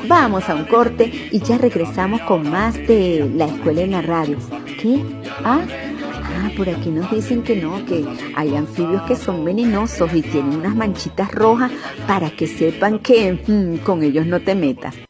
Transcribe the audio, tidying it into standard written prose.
Vamos a un corte y ya regresamos con más de La Escuela en la Radio. ¿Qué? Por aquí nos dicen que no, que hay anfibios que son venenosos y tienen unas manchitas rojas para que sepan que con ellos no te metas.